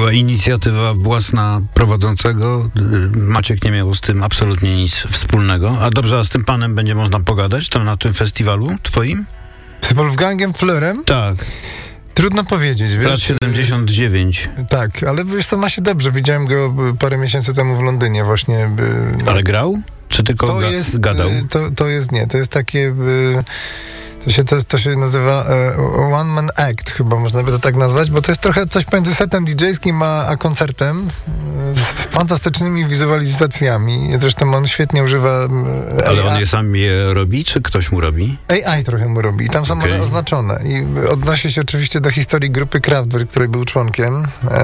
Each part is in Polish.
była inicjatywa własna prowadzącego. Maciek nie miał z tym absolutnie nic wspólnego. A dobrze, a z tym panem będzie można pogadać tam na tym festiwalu twoim? Z Wolfgangiem Flörem? Tak. Trudno powiedzieć, wiesz? Lat 79. Tak, ale wiesz co, ma się dobrze. Widziałem go parę miesięcy temu w Londynie właśnie. Ale grał? Czy tylko gadał? To jest nie. To jest takie... To się nazywa One Man Act, chyba można by to tak nazwać, bo to jest trochę coś pomiędzy setem DJ-skim a koncertem z fantastycznymi wizualizacjami. Zresztą on świetnie używa Ale on je sam je robi, czy ktoś mu robi? AI trochę mu robi i tam są one oznaczone. I odnosi się oczywiście do historii grupy Kraftwerk, której był członkiem.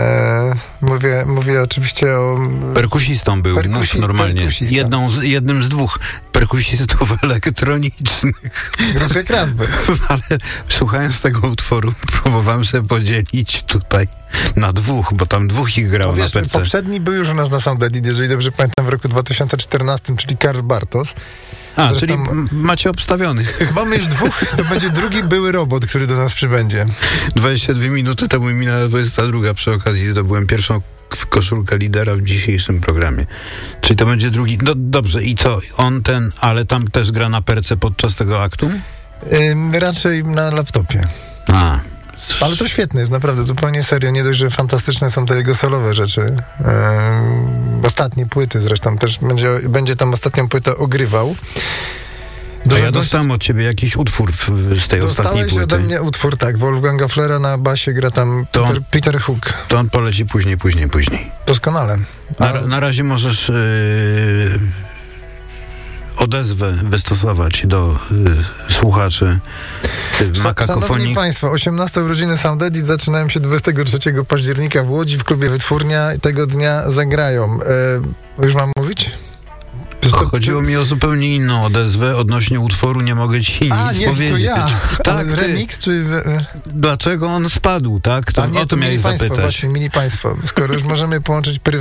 Mówię oczywiście o... Perkusistą był, normalnie. Jednym z dwóch perkusistów elektronicznych. Grupy Kraftwerk. Ale słuchając tego utworu, próbowałem sobie podzielić tutaj na dwóch, bo tam dwóch ich grało na PC. Poprzedni był już u nas na Soundedit, jeżeli dobrze pamiętam, w roku 2014, czyli Karl Bartos. Zresztą, czyli macie obstawionych. Mamy już dwóch, to będzie drugi były robot, który do nas przybędzie. 22 minuty temu minęła 22, przy okazji zdobyłem pierwszą koszulkę lidera w dzisiejszym programie. Czyli to będzie drugi. No dobrze, i co? Ale tam też gra na perce podczas tego aktu? Raczej na laptopie. Ale to świetne jest, naprawdę, zupełnie serio. Nie dość, że fantastyczne są te jego solowe rzeczy. Ostatnie płyty zresztą też będzie tam ostatnią płytę ogrywał. Ja dostałem od ciebie jakiś utwór z tej ostatniej płyty. Dostałeś ode mnie utwór, tak. Wolfganga Flöra, na basie gra tam Peter Hook. To on poleci później. Doskonale. Na razie możesz odezwę wystosować do słuchaczy na kakofonii. Szanowni Państwo, 18 urodziny Soundedit zaczynają się 23 października w Łodzi w klubie Wytwórnia i tego dnia zagrają. Już mam mówić? Chodziło mi o zupełnie inną odezwę odnośnie utworu, nie mogę ci nic powiedzieć. To ja. Tak, remix czy... Dlaczego on spadł, tak? O to miałeś zapytać. Właśnie, mili Państwo, skoro już możemy połączyć